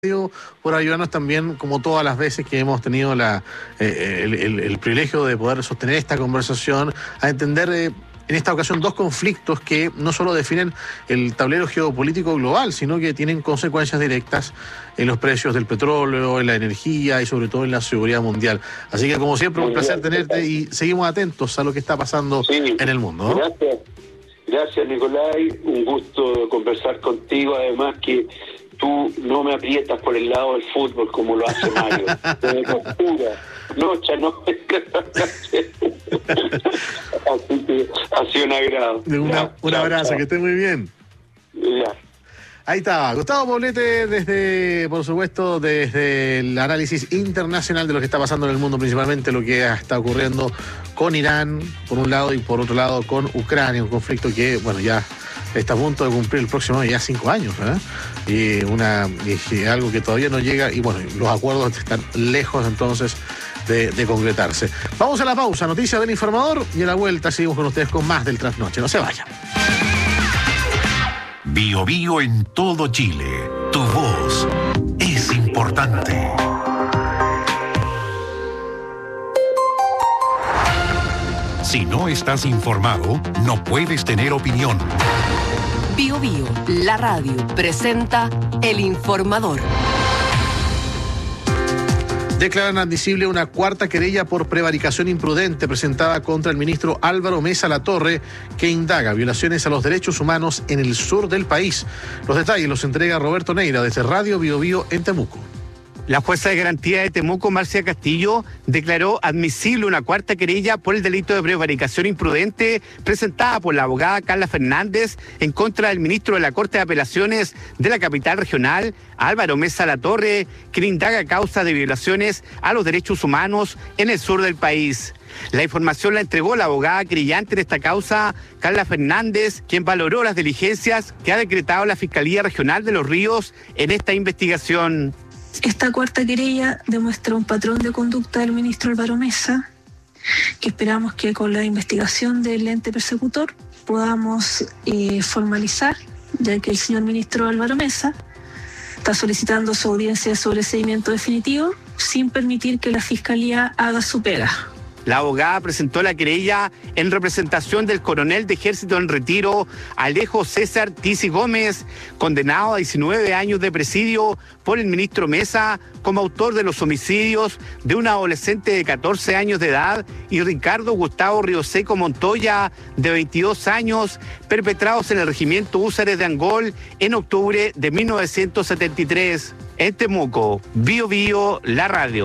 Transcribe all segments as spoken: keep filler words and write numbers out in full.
por ayudarnos también, como todas las veces que hemos tenido la, eh, el, el, el privilegio de poder sostener esta conversación, a entender eh, en esta ocasión dos conflictos que no solo definen el tablero geopolítico global, sino que tienen consecuencias directas en los precios del petróleo, en la energía y sobre todo en la seguridad mundial. Así que, como siempre, un placer tenerte y seguimos atentos a lo que está pasando sí, en el mundo, ¿no? Gracias, gracias Nicolai, un gusto conversar contigo, además que tú no me aprietas por el lado del fútbol como lo hace Mario. De postura. No, no. Así que ha sido un agrado. Una, ya, un chao, abrazo, chao. que esté muy bien. Ya. Ahí está, Gustavo Poblete desde, por supuesto, desde el análisis internacional de lo que está pasando en el mundo, principalmente lo que está ocurriendo con Irán, por un lado, y por otro lado con Ucrania, un conflicto que, bueno, ya está a punto de cumplir el próximo año, ya cinco años, ¿eh? Y, una, y algo que todavía no llega, y bueno, los acuerdos están lejos entonces de, de concretarse. Vamos a la pausa, noticias del informador, y a la vuelta seguimos con ustedes con más del Trasnoche. No se vayan. Bio Bio en todo Chile. Tu voz es importante. Si no estás informado, no puedes tener opinión. Bio Bio, la radio, presenta El Informador. Declaran admisible una cuarta querella por prevaricación imprudente presentada contra el ministro Álvaro Mesa Latorre, que indaga violaciones a los derechos humanos en el sur del país. Los detalles los entrega Roberto Neira desde Radio Bio Bio en Temuco. La jueza de garantía de Temuco, Marcia Castillo, declaró admisible una cuarta querella por el delito de prevaricación imprudente presentada por la abogada Carla Fernández en contra del ministro de la Corte de Apelaciones de la capital regional, Álvaro Mesa Latorre, quien indaga causas de violaciones a los derechos humanos en el sur del país. La información la entregó la abogada querellante de esta causa, Carla Fernández, quien valoró las diligencias que ha decretado la Fiscalía Regional de Los Ríos en esta investigación. Esta cuarta querella demuestra un patrón de conducta del ministro Álvaro Mesa, que esperamos que con la investigación del ente persecutor podamos eh, formalizar, ya que el señor ministro Álvaro Mesa está solicitando su audiencia de sobreseimiento definitivo sin permitir que la Fiscalía haga su pega. La abogada presentó la querella en representación del coronel de ejército en retiro, Alejo César Tisi Gómez, condenado a diecinueve años de presidio por el ministro Mesa como autor de los homicidios de una adolescente de catorce años de edad y Ricardo Gustavo Rioseco Montoya, de veintidós años, perpetrados en el regimiento Húsares de Angol en octubre de mil novecientos setenta y tres. En Temuco, Bio Bio, la radio.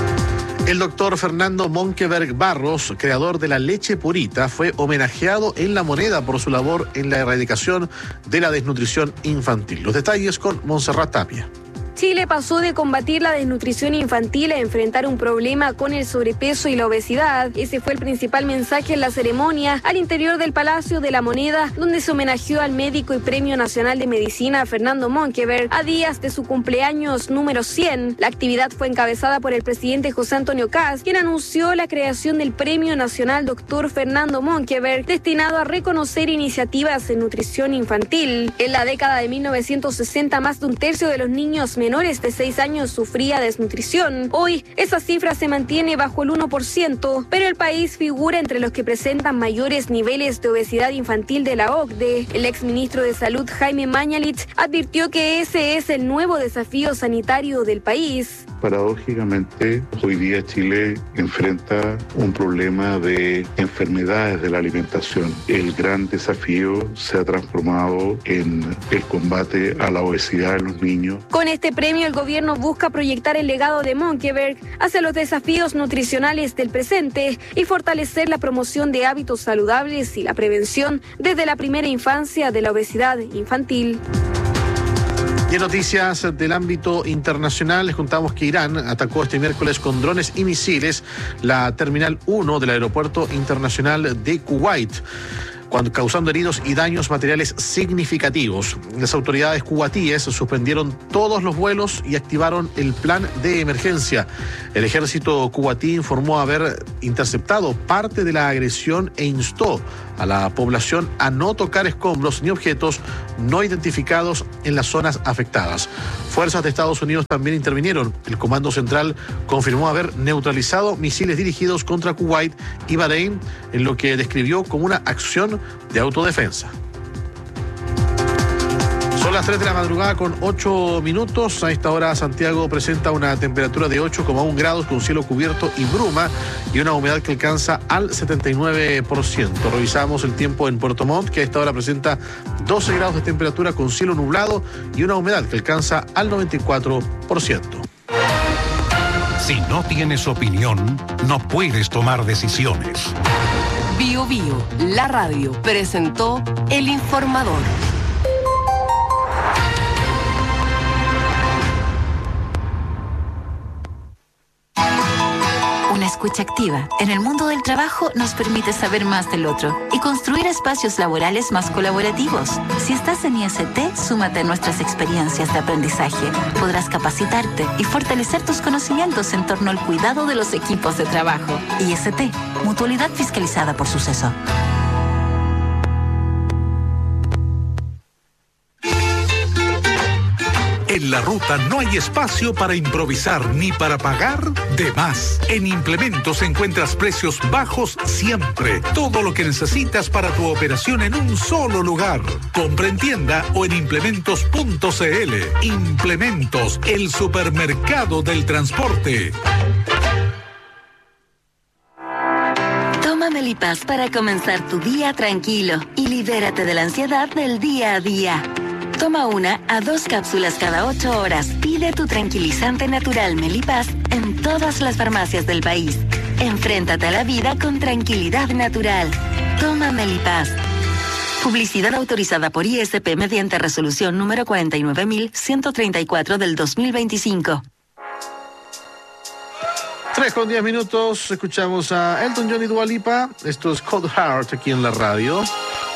El doctor Fernando Monkeberg Barros, creador de la leche purita, fue homenajeado en La Moneda por su labor en la erradicación de la desnutrición infantil. Los detalles con Montserrat Tapia. Chile pasó de combatir la desnutrición infantil a enfrentar un problema con el sobrepeso y la obesidad. Ese fue el principal mensaje en la ceremonia al interior del Palacio de la Moneda, donde se homenajeó al médico y Premio Nacional de Medicina Fernando Monkeberg a días de su cumpleaños número cien. La actividad fue encabezada por el presidente José Antonio Kast, quien anunció la creación del Premio Nacional Doctor Fernando Monkeberg, destinado a reconocer iniciativas en nutrición infantil. En la década de mil novecientos sesenta, más de un tercio de los niños menores de seis años sufría desnutrición. Hoy, esa cifra se mantiene bajo el uno por ciento, pero el país figura entre los que presentan mayores niveles de obesidad infantil de la O C D E. El exministro de Salud, Jaime Mañalich, advirtió que ese es el nuevo desafío sanitario del país. Paradójicamente, hoy día Chile enfrenta un problema de enfermedades de la alimentación. El gran desafío se ha transformado en el combate a la obesidad en los niños. Con este premio, el gobierno busca proyectar el legado de Monkeberg hacia los desafíos nutricionales del presente y fortalecer la promoción de hábitos saludables y la prevención desde la primera infancia de la obesidad infantil. Y en noticias del ámbito internacional, les contamos que Irán atacó este miércoles con drones y misiles la Terminal uno del Aeropuerto Internacional de Kuwait, cuando, causando heridos y daños materiales significativos. Las autoridades kuwaitíes suspendieron todos los vuelos y activaron el plan de emergencia. El ejército kuwaití informó haber interceptado parte de la agresión e instó a la población a no tocar escombros ni objetos no identificados en las zonas afectadas. Fuerzas de Estados Unidos también intervinieron. El Comando Central confirmó haber neutralizado misiles dirigidos contra Kuwait y Bahrein, en lo que describió como una acción de autodefensa. Son las tres de la madrugada con ocho minutos. A esta hora Santiago presenta una temperatura de ocho coma uno grados con cielo cubierto y bruma y una humedad que alcanza al setenta y nueve por ciento. Revisamos el tiempo en Puerto Montt, que a esta hora presenta doce grados de temperatura con cielo nublado y una humedad que alcanza al noventa y cuatro por ciento. Si no tienes opinión, no puedes tomar decisiones. Bio Bio, la radio, presentó El Informador. Una escucha activa en el mundo del trabajo nos permite saber más del otro y construir espacios laborales más colaborativos. Si estás en I S T, súmate a nuestras experiencias de aprendizaje. Podrás capacitarte y fortalecer tus conocimientos en torno al cuidado de los equipos de trabajo. I S T, mutualidad fiscalizada por Suceso. En la ruta no hay espacio para improvisar ni para pagar de más. En Implementos encuentras precios bajos siempre. Todo lo que necesitas para tu operación en un solo lugar. Compra en tienda o en implementos punto c l. Implementos, el supermercado del transporte. Toma Melipaz para comenzar tu día tranquilo y libérate de la ansiedad del día a día. Toma una a dos cápsulas cada ocho horas. Pide tu tranquilizante natural Melipaz en todas las farmacias del país. Enfréntate a la vida con tranquilidad natural. Toma Melipaz. Publicidad autorizada por I S P mediante resolución número cuarenta y nueve mil ciento treinta y cuatro del dos mil veinticinco. Tres con diez minutos, escuchamos a Elton John y Dua Lipa. Esto es Cold Heart aquí en la radio.